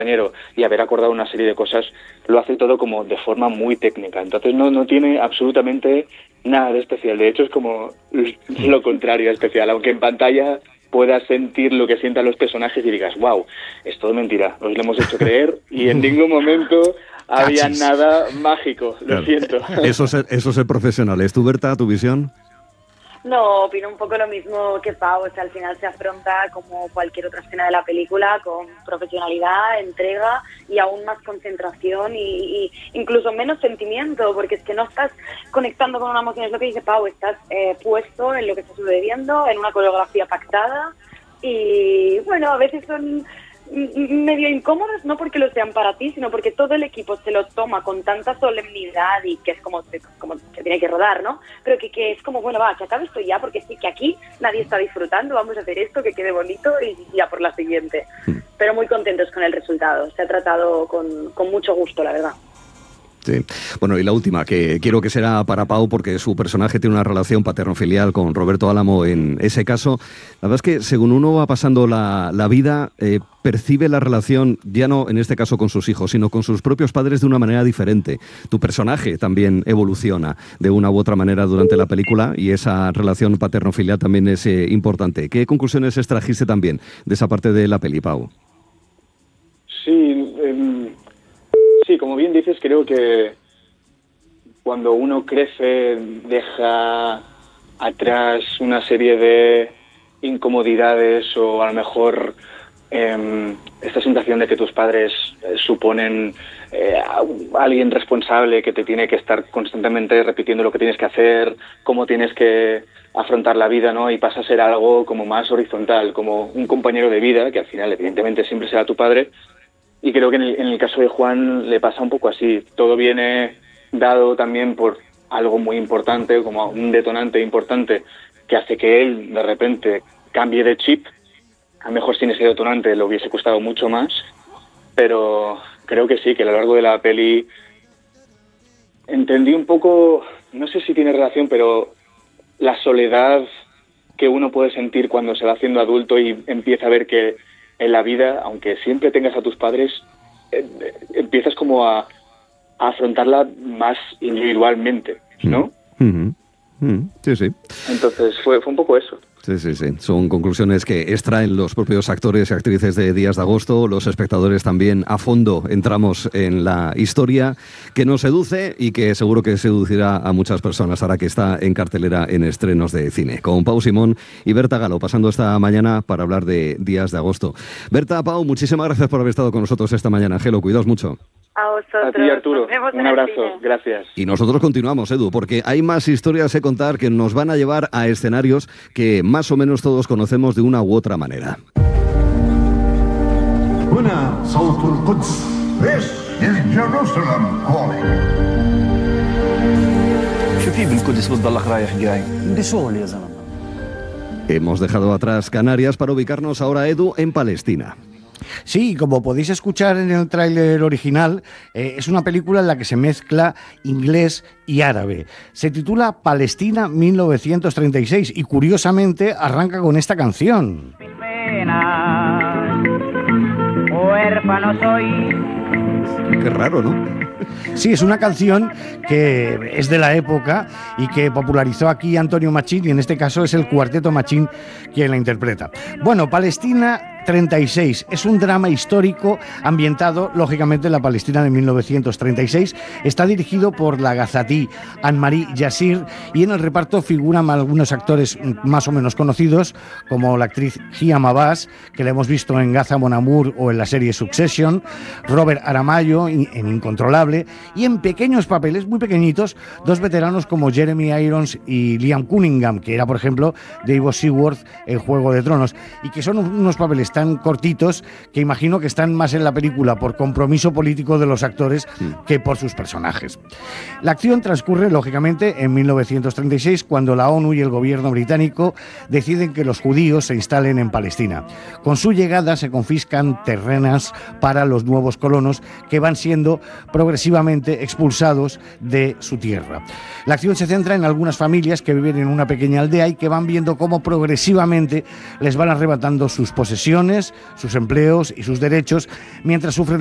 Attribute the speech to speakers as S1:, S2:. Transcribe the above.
S1: compañero y haber acordado una serie de cosas, lo hace todo como de forma muy técnica. Entonces no tiene absolutamente nada de especial. De hecho, es como lo contrario de especial, aunque en pantalla puedas sentir lo que sientan los personajes y digas, wow, es todo mentira, os lo hemos hecho creer y en ningún momento había nada mágico, lo siento.
S2: Eso es ser profesionales. ¿Tú, Berta, tu visión?
S3: No, opino un poco lo mismo que Pau, o sea, al final se afronta como cualquier otra escena de la película con profesionalidad, entrega y aún más concentración y incluso menos sentimiento, porque es que no estás conectando con una emoción, es lo que dice Pau, estás puesto en lo que está sucediendo, en una coreografía pactada y bueno, a veces son medio incómodos, no porque lo sean para ti, sino porque todo el equipo se lo toma con tanta solemnidad y que es como se tiene que rodar, ¿no? Pero que es como, bueno, va, que acabe esto ya, porque sí que aquí nadie está disfrutando, vamos a hacer esto, que quede bonito y ya por la siguiente. Pero muy contentos con el resultado, se ha tratado con mucho gusto, la verdad.
S2: Sí. Bueno, y la última, que quiero que será para Pau, porque su personaje tiene una relación paterno-filial con Roberto Álamo en ese caso. La verdad es que según uno va pasando la vida, percibe la relación, ya no en este caso con sus hijos, sino con sus propios padres de una manera diferente. Tu personaje también evoluciona de una u otra manera durante la película y esa relación paterno-filial también es importante. ¿Qué conclusiones extrajiste también de esa parte de la peli, Pau?
S1: Sí, como bien dices, creo que cuando uno crece deja atrás una serie de incomodidades o a lo mejor esta sensación de que tus padres suponen a alguien responsable que te tiene que estar constantemente repitiendo lo que tienes que hacer, cómo tienes que afrontar la vida, ¿no? Y pasa a ser algo como más horizontal, como un compañero de vida, que al final evidentemente siempre será tu padre. Y creo que en el caso de Juan le pasa un poco así. Todo viene dado también por algo muy importante, como un detonante importante que hace que él de repente cambie de chip. A lo mejor sin ese detonante le hubiese costado mucho más, pero creo que sí, que a lo largo de la peli entendí un poco, no sé si tiene relación, pero la soledad que uno puede sentir cuando se va haciendo adulto y empieza a ver que en la vida, aunque siempre tengas a tus padres, empiezas como a afrontarla más individualmente, ¿no?
S2: Sí, sí.
S1: Entonces fue un poco eso.
S2: Sí. Son conclusiones que extraen los propios actores y actrices de Días de Agosto. Los espectadores también a fondo entramos en la historia que nos seduce y que seguro que seducirá a muchas personas ahora que está en cartelera en estrenos de cine. Con Pau Simón y Berta Galo pasando esta mañana para hablar de Días de Agosto. Berta, Pau, muchísimas gracias por haber estado con nosotros esta mañana. Gelo, cuidaos mucho.
S3: A vosotros.
S1: A ti, Arturo. Un abrazo. Gracias.
S2: Y nosotros continuamos, Edu, porque hay más historias que contar que nos van a llevar a escenarios que más o menos todos conocemos de una u otra manera. Hemos dejado atrás Canarias para ubicarnos ahora, Edu, en Palestina.
S4: Sí, como podéis escuchar en el tráiler original, es una película en la que se mezcla inglés y árabe. Se titula Palestina 1936 y curiosamente arranca con esta canción.
S5: Mis penas, huérfano soy.
S2: Qué raro, ¿no?
S4: Sí, es una canción que es de la época y que popularizó aquí Antonio Machín, y en este caso es el Cuarteto Machín quien la interpreta. Bueno, Palestina 36 es un drama histórico ambientado, lógicamente, en la Palestina de 1936. Está dirigido por la gazatí Anne-Marie Yassir y en el reparto figuran algunos actores más o menos conocidos, como la actriz Hiam Abbas, que la hemos visto en Gaza Mon Amour o en la serie Succession, Robert Aramayo en Incontrolable, y en pequeños papeles, muy pequeñitos, dos veteranos como Jeremy Irons y Liam Cunningham, que era, por ejemplo, de Ivo Seaworth en Juego de Tronos, y que son unos papeles tan cortitos que imagino que están más en la película por compromiso político de los actores que por sus personajes. La acción transcurre, lógicamente, en 1936, cuando la ONU y el gobierno británico deciden que los judíos se instalen en Palestina. Con su llegada se confiscan terrenas para los nuevos colonos que van siendo progresivamente expulsados de su tierra. La acción se centra en algunas familias que viven en una pequeña aldea y que van viendo cómo progresivamente les van arrebatando sus posesiones, pensiones, sus empleos y sus derechos, mientras sufre